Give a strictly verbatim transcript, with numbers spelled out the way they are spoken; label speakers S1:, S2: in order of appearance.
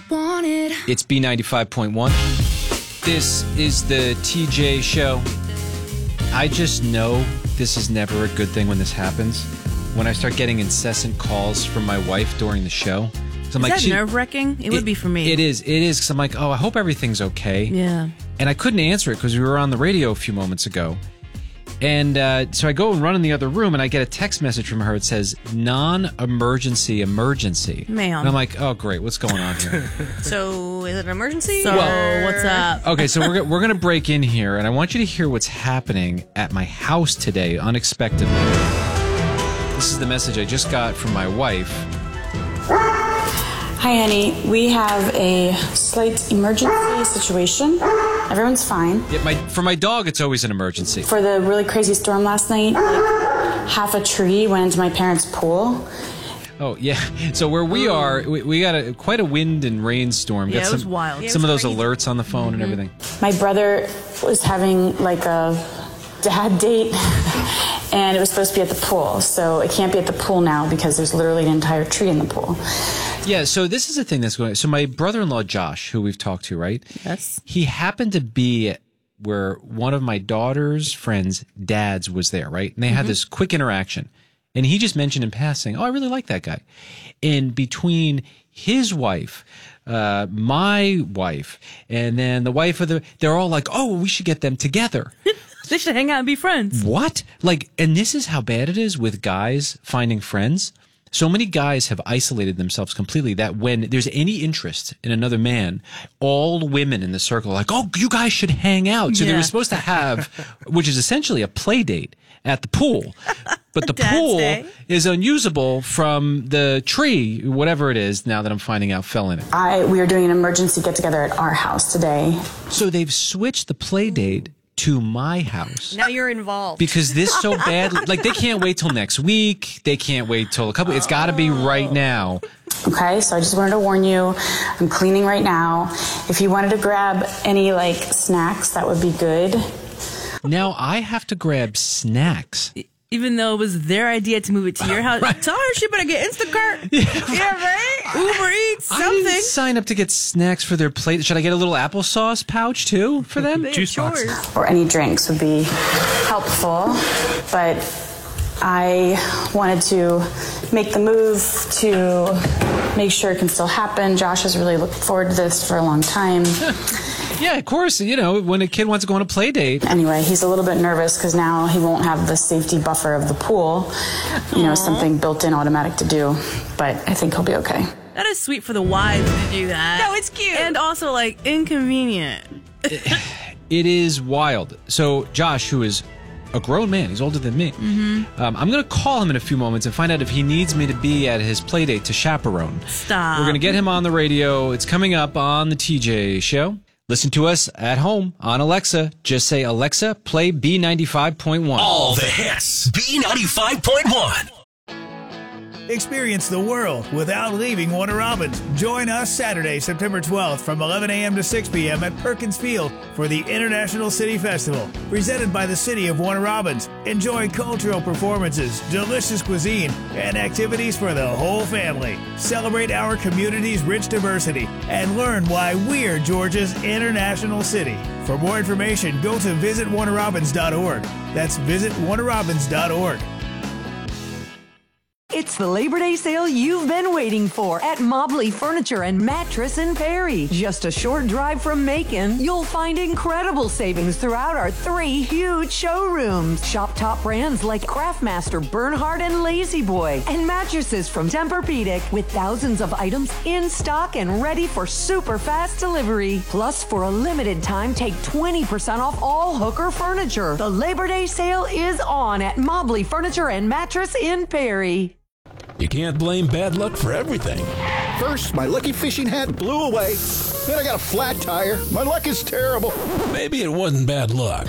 S1: wanted.
S2: It's B ninety-five point one. This is the T J show. I just know this is never a good thing when this happens. When I start getting incessant calls from my wife during the show.
S3: Is
S2: I'm like,
S3: that nerve-wracking? It, it would be for me.
S2: It is. It is because I'm like, oh, I hope everything's okay.
S3: Yeah.
S2: And I couldn't answer it because we were on the radio a few moments ago. And uh, so I go and run in the other room, and I get a text message from her. It says, non-emergency emergency.
S3: Man.
S2: And I'm like, oh, great. What's going on here?
S4: So, is it an emergency?
S3: So,
S4: or...
S3: what's up?
S2: Okay, so we're, we're going to break in here, and I want you to hear what's happening at my house today, unexpectedly. This is the message I just got from my wife.
S5: Hi, honey. We have a slight emergency situation. Everyone's fine.
S2: Yeah, my, for my dog, it's always an emergency.
S5: For the really crazy storm last night, like, half a tree went into my parents' pool.
S2: Oh, yeah. So where we are, we, we got a, quite a wind and rainstorm.
S3: Yeah,
S2: got
S3: it
S2: some,
S3: was wild.
S2: Some
S4: Yeah,
S2: of
S4: it
S2: those
S4: was crazy.
S2: alerts on the phone mm-hmm. and everything.
S5: My brother was having like a dad date, and it was supposed to be at the pool. So it can't be at the pool now because there's literally an entire tree in the pool.
S2: Yeah, so this is the thing that's going on. So my brother-in-law, Josh, who we've talked to, right?
S3: Yes.
S2: He happened to be where one of my daughter's friends' dads was there, right? And they had this quick interaction. And he just mentioned in passing, oh, I really like that guy. And between his wife, uh, my wife, and then the wife of the, they're all like, oh, we should get them together.
S3: They should hang out and be friends.
S2: What? Like, and this is how bad it is with guys finding friends. So many guys have isolated themselves completely that when there's any interest in another man, all women in the circle are like, oh, you guys should hang out. So
S3: Yeah.
S2: they were supposed to have, which is essentially a play date at the pool. But the
S4: Dad's
S2: pool
S4: Day.
S2: is unusable from the tree, whatever it is, now that I'm finding out fell in it.
S5: I we are doing an emergency get-together at our house today.
S2: So they've switched the play date to my house.
S4: Now you're involved.
S2: Because this so badly, like they can't wait till next week. They can't wait till a couple. It's got to be right now.
S5: Okay, so I just wanted to warn you, I'm cleaning right now. If you wanted to grab any like snacks, that would be good.
S2: Now I have to grab snacks.
S3: Even though it was their idea to move it to your house.
S2: Right.
S3: Tell her she better get Instacart. Yeah, yeah right? Uber Eats,
S2: I
S3: something.
S2: didn't sign up to get snacks for their plate. Should I get a little applesauce pouch too for them?
S3: Juice box.
S5: Or any drinks would be helpful, but I wanted to make the move to make sure it can still happen. Josh has really looked forward to this for a long time.
S2: Yeah, of course. You know, when a kid wants to go on a play date.
S5: Anyway, he's a little bit nervous because now he won't have the safety buffer of the pool, you know, something built in automatic to do, but I think he'll be okay.
S3: That is sweet for the wives to do that.
S4: No, it's cute.
S3: And also, like, inconvenient.
S2: It is wild. So Josh, who is a grown man, he's older than me. Mm-hmm. Um, I'm going to call him in a few moments and find out if he needs me to be at his play date to chaperone.
S3: Stop.
S2: We're going to get him on the radio. It's coming up on the T J show. Listen to us at home on Alexa. Just say, Alexa, play B ninety-five point one.
S6: All the hits. B ninety-five point one.
S7: Experience the world without leaving Warner Robins. Join us Saturday, September twelfth from eleven a.m. to six p.m. at Perkins Field for the International City Festival, presented by the City of Warner Robins. Enjoy cultural performances, delicious cuisine, and activities for the whole family. Celebrate our community's rich diversity and learn why we're Georgia's international city. For more information, go to visit warner robins dot org. That's visit warner robins dot org.
S8: It's the Labor Day sale you've been waiting for at Mobley Furniture and Mattress in Perry. Just a short drive from Macon, you'll find incredible savings throughout our three huge showrooms. Shop top brands like Craftmaster, Bernhard, and Lazy Boy, and mattresses from Tempur-Pedic with thousands of items in stock and ready for super fast delivery. Plus, for a limited time, take twenty percent off all Hooker furniture. The Labor Day sale is on at Mobley Furniture and Mattress in Perry.
S9: You can't blame bad luck for everything.
S10: First, my lucky fishing hat blew away. Then I got a flat tire. My luck is terrible.
S9: Maybe it wasn't bad luck.